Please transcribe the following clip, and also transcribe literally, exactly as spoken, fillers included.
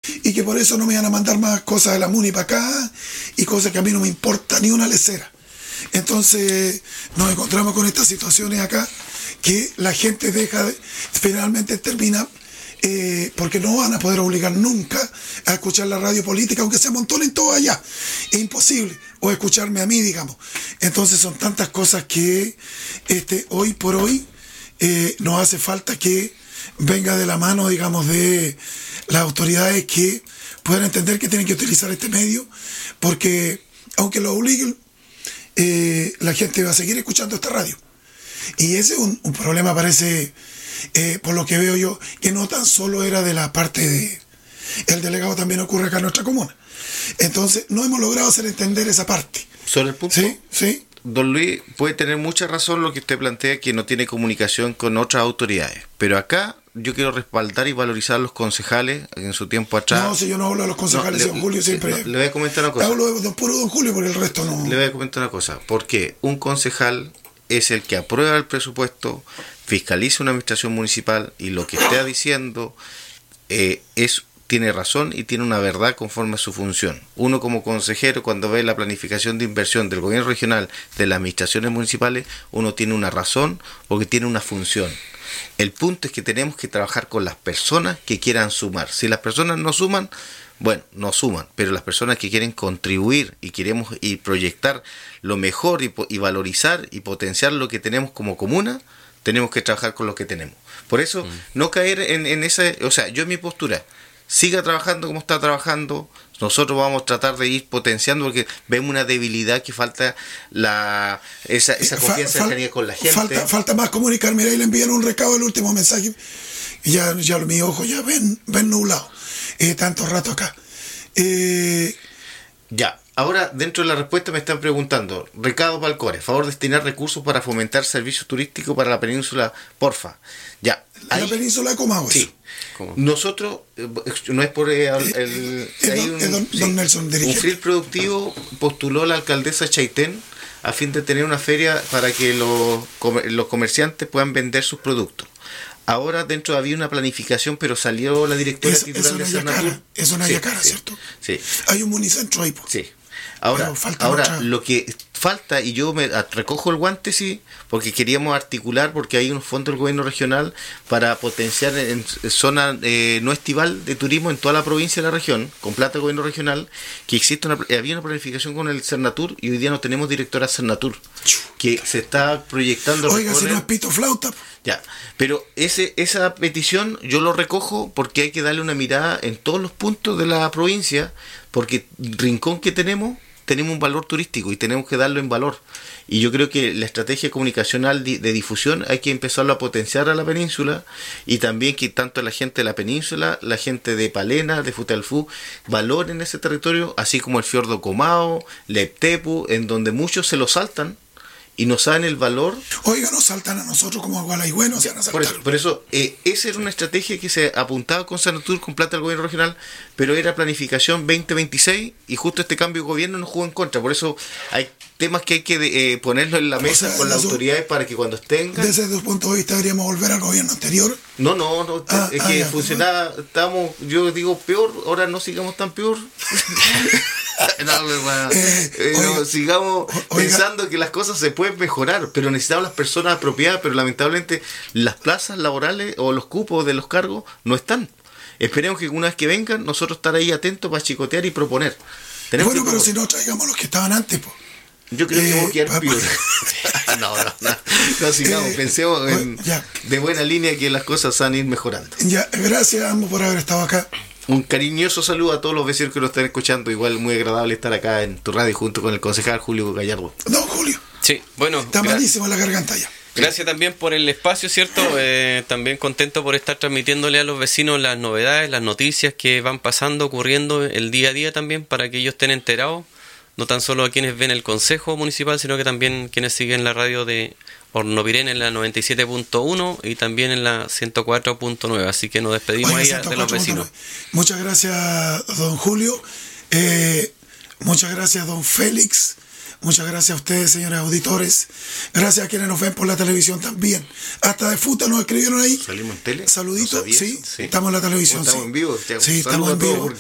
y que por eso no me van a mandar más cosas de la MUNI para acá y cosas que a mí no me importa ni una lecera. Entonces nos encontramos con estas situaciones acá que la gente deja de, finalmente termina eh, porque no van a poder obligar nunca a escuchar la radio política aunque se amontonen todos allá, es imposible, o escucharme a mí, digamos. Entonces son tantas cosas que este, hoy por hoy eh, nos hace falta que venga de la mano, digamos, de las autoridades que puedan entender que tienen que utilizar este medio, porque aunque lo obliguen, eh, la gente va a seguir escuchando esta radio. Y ese es un, un problema, parece, eh, por lo que veo yo, que no tan solo era de la parte de... El delegado también ocurre acá en nuestra comuna. Entonces, no hemos logrado hacer entender esa parte. ¿Sobre el punto? Sí, sí. Don Luis, puede tener mucha razón lo que usted plantea, que no tiene comunicación con otras autoridades. Pero acá yo quiero respaldar y valorizar a los concejales en su tiempo atrás. No, si yo no hablo de los concejales, no, don Julio siempre... No, le voy a comentar una cosa. Hablo de don, puro don Julio, porque el resto no... Le voy a comentar una cosa. Porque un concejal es el que aprueba el presupuesto, fiscaliza una administración municipal y lo que está diciendo eh, es... tiene razón y tiene una verdad conforme a su función. Uno como consejero, cuando ve la planificación de inversión del gobierno regional, de las administraciones municipales, uno tiene una razón porque tiene una función. El punto es que tenemos que trabajar con las personas que quieran sumar. Si las personas no suman, bueno, no suman, pero las personas que quieren contribuir y queremos y proyectar lo mejor y, y valorizar y potenciar lo que tenemos como comuna, tenemos que trabajar con lo que tenemos. Por eso, mm. no caer en, en esa... O sea, yo en mi postura... siga trabajando como está trabajando, nosotros vamos a tratar de ir potenciando porque vemos una debilidad que falta la esa, esa confianza fal, fal, con la gente. Falta, falta más comunicar, mira, y le envían un recado, el último mensaje, y ya, ya mis ojos ya ven, ven nublados, eh, tanto rato acá. Eh, ya, ahora dentro de la respuesta me están preguntando, recado para el CORE, favor destinar recursos para fomentar servicios turísticos para la península, porfa. Ya. ¿La península de Comahue? Sí. ¿Cómo? Nosotros, no es por el... el eh, hay un, don, sí, don Nelson, un F R I L productivo postuló a la alcaldesa Chaitén a fin de tener una feria para que los, los comerciantes puedan vender sus productos. Ahora dentro había una planificación, pero salió la directora es, titular de Cernatur. Es una yacara, sí, ¿cierto? Sí. Hay un municentro ahí. Sí. Ahora, ahora otra... lo que falta, y yo me recojo el guante, sí, porque queríamos articular, porque hay unos fondos del gobierno regional para potenciar en zona eh, no estival de turismo en toda la provincia de la región, con plata del gobierno regional, que existe una, había una planificación con el Cernatur y hoy día no tenemos directora Cernatur, que se está proyectando. Oiga, si no es pito flauta. Ya, pero ese esa petición yo lo recojo porque hay que darle una mirada en todos los puntos de la provincia, porque rincón que tenemos, tenemos un valor turístico y tenemos que darlo en valor. Y yo creo que la estrategia comunicacional de, de difusión hay que empezarlo a potenciar a la península, y también que tanto la gente de la península, la gente de Palena, de Futalfú, valoren ese territorio, así como el fiordo Comao, Leptepu, en donde muchos se lo saltan y no saben el valor. Oiga, nos saltan a nosotros como a Gualaigüe, no se van a saltar. Por eso, por eso eh, esa era una estrategia que se apuntaba con Cernatur, con plata del gobierno regional, pero era planificación veinte veintiséis y justo este cambio de gobierno nos jugó en contra. Por eso hay temas que hay que eh, ponerlo en la mesa, o sea, con las eso, autoridades para que cuando estén... Desde tu punto de vista deberíamos volver al gobierno anterior. No, no, no, ah, es ah, que ya, funcionaba, estábamos, yo digo peor, ahora no sigamos tan peor. No, hermano, eh, eh, oiga, no, sigamos oiga, pensando que las cosas se pueden mejorar, pero necesitamos las personas apropiadas, pero lamentablemente las plazas laborales o los cupos de los cargos no están. Esperemos que una vez que vengan, nosotros estar ahí atentos para chicotear y proponer. Tenemos bueno, pero proponer. Si no, traigamos los que estaban antes, pues. Yo creo que eh, vamos a quedar peor. no, no, no, no sigamos, eh, pensemos en, ya. de buena línea que las cosas van a ir mejorando. Ya, gracias a ambos por haber estado acá. Un cariñoso saludo a todos los vecinos que nos están escuchando. Igual muy agradable estar acá en tu radio junto con el concejal Julio Gallardo. Don Julio. Sí, bueno. Está malísimo la garganta ya. Gracias también por el espacio, ¿cierto? Eh, también contento por estar transmitiéndole a los vecinos las novedades, las noticias que van pasando, ocurriendo el día a día también, para que ellos estén enterados. No tan solo a quienes ven el Consejo Municipal, sino que también quienes siguen la radio de Hornovirén en la noventa y siete punto uno y también en la ciento cuatro punto nueve. Así que nos despedimos ahí de los vecinos. Muchas gracias, don Julio. Eh, muchas gracias, don Félix. Muchas gracias a ustedes, señores auditores. Gracias a quienes nos ven por la televisión también. Hasta de Futa nos escribieron ahí. ¿Salimos en tele? Saluditos, ¿No sí, sí. Estamos en la televisión. Estamos sí. en vivo. Sí, estamos en vivo.